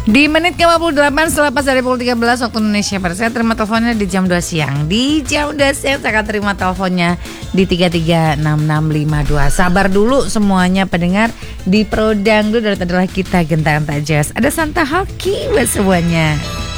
Di menit ke-58 selepas dari pukul 13 waktu Indonesia Barat, saya terima teleponnya di jam 2 siang. Di jam 2 siang saya akan terima teleponnya di 336652. Sabar dulu semuanya pendengar di Pro Dangdut adalah kita Gentaran Tak Jelas. Ada Santa Hoki buat semuanya.